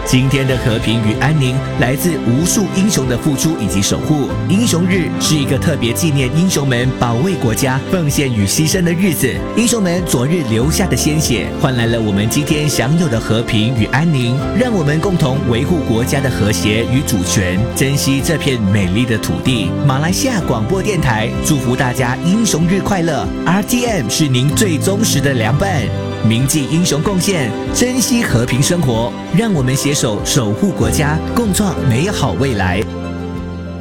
今天的和平与安宁来自无数英雄的付出以及守护。英雄日是一个特别纪念英雄们保卫国家、奉献与牺牲的日子。英雄们昨日留下的鲜血，换来了我们今天享有的和平与安宁。让我们共同维护国家的和谐与主权，珍惜这片美丽的土地。马来西亚广播电台祝福大家英雄日快乐。RTM 是您最忠实的良伴。铭记英雄贡献，珍惜和平生活，让我们携手守护国家，共创美好未来。